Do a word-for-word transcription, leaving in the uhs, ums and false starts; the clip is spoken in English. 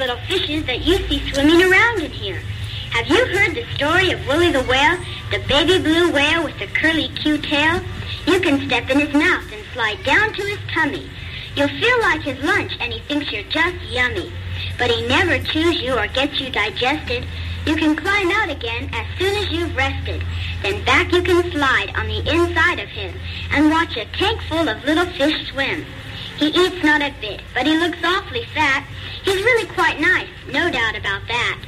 little fishes that you see swimming around in here. Have you heard the story of Willie the Whale, the baby blue whale with the curly Q tail? You can step in his mouth and slide down to his tummy. You'll feel like his lunch, and he thinks you're just yummy. But he never chews you or gets you digested. You can climb out again as soon as you've rested. Then back you can slide on the inside of him and watch a tank full of little fish swim. He eats not a bit, but he looks awfully fat. He's really quite nice, no doubt about that.